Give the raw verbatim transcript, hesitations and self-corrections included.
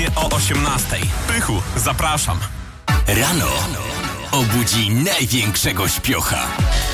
Codziennie o osiemnastej. Pychu, zapraszam. Rano obudzi największego śpiocha.